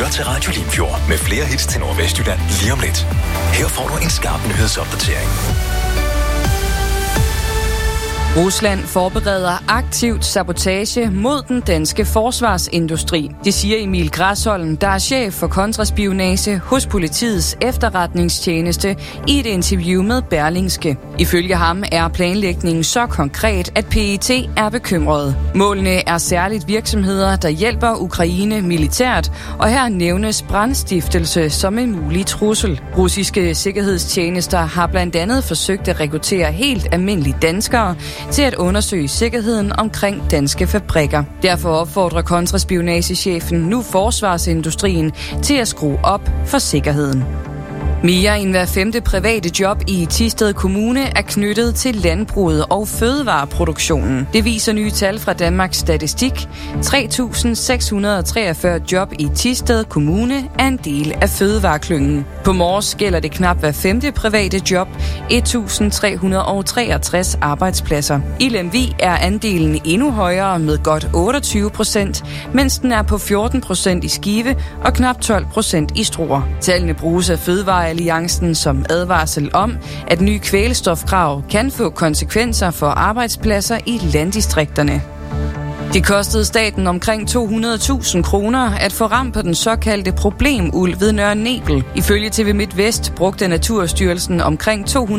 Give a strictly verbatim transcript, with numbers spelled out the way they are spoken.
lytter til Radio Limfjord med flere hits til Nordvestjylland lige om lidt. Her får du en skarp nyhedsopdatering. Rusland forbereder aktivt sabotage mod den danske forsvarsindustri. Det siger Emil Græsholm, der er chef for kontraspionage hos politiets efterretningstjeneste, i et interview med Berlingske. Ifølge ham er planlægningen så konkret, at P E T er bekymret. Målene er særligt virksomheder, der hjælper Ukraine militært, og her nævnes brandstiftelse som en mulig trussel. Russiske sikkerhedstjenester har blandt andet forsøgt at rekruttere helt almindelige danskere til at undersøge sikkerheden omkring danske fabrikker. Derfor opfordrer kontraspionagechefen nu forsvarsindustrien til at skrue op for sikkerheden. Mere end hver femte private job i Thisted Kommune er knyttet til landbruget og fødevareproduktionen. Det viser nye tal fra Danmarks Statistik. tre tusind seks hundrede og treogfyrre job i Thisted Kommune er en del af fødevareklyngen. På Mors gælder det knap hver femte private job, et tusind tre hundrede og treogtres arbejdspladser. I Lemvig er andelen endnu højere med godt otteogtyve procent, mens den er på fjorten procent i Skive og knap tolv procent i Struer. Tallene bruges af Fødevarealliancen som advarsel om, at nye kvælstofkrav kan få konsekvenser for arbejdspladser i landdistrikterne. Det kostede staten omkring to hundrede tusind kroner at få ram på den såkaldte problemulv ved Nørre Nebel. Ifølge T V MidtVest brugte Naturstyrelsen omkring to hundrede